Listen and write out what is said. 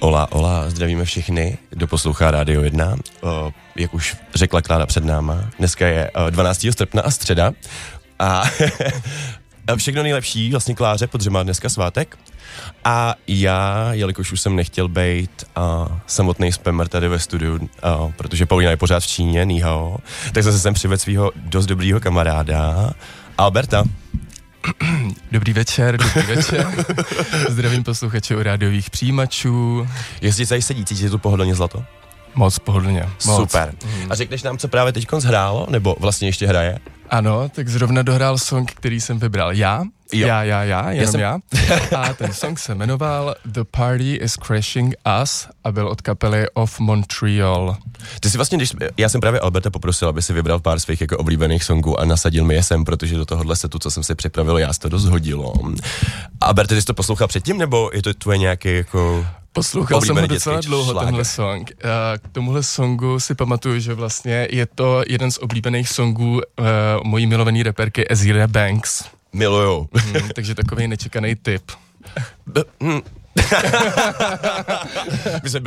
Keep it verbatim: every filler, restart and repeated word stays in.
Ola, ola, zdravíme všechny, kdo poslouchá Rádio jedna. O, jak už řekla Klára před náma, dneska je dvanáctého srpna a středa. A všechno nejlepší vlastně Kláře, protože má dneska svátek. A já, jelikož už jsem nechtěl být uh, samotný spamer tady ve studiu, uh, protože Paulina je pořád v Číně, ní hao, tak jsem se sem přivedl svýho dost dobrýho kamaráda, Alberta. Dobrý večer, dobrý večer. Zdravím posluchače rádiových přijímačů. Jestli tady sedí, cítíte tu pohodlně zlato? Moc pohodlně. Moc. Super. A řekneš nám, co právě teďkon zhrálo, nebo vlastně ještě hraje? Ano, tak zrovna dohrál song, který jsem vybral já. Jo. Já, já, já, jenom já, jsem... já. A ten song se jmenoval The Party is Crashing Us a byl od kapely Of Montreal. Ty si vlastně, když, já jsem právě Alberta poprosil, aby si vybral pár svých jako oblíbených songů a nasadil mi je sem, protože do tohohle setu, co jsem si připravil, já to dost hodilo. Alberta, ty jsi to poslouchal předtím, nebo je to tvoje nějaký jako... Poslouchal jsem ho docela dlouho, šláger. Tenhle song. K tomuhle songu si pamatuju, že vlastně je to jeden z oblíbených songů uh, mojí milované raperky Azealia Banks. Miluju. Hmm, takže takovej nečekaný tip. My jsme